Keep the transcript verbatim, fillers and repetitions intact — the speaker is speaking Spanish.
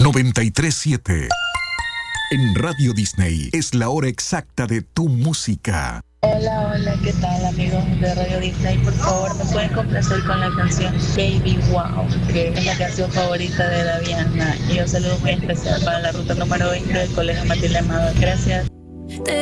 noventa y tres punto siete. En Radio Disney es la hora exacta de tu música. Hola, hola, ¿qué tal amigos de Radio Disney? Por favor, ¿me pueden complacer con la canción Baby Wow? Que es la canción favorita de Daviana. Y un saludo muy especial para la ruta número veinte del Colegio Matilde Amado. Gracias.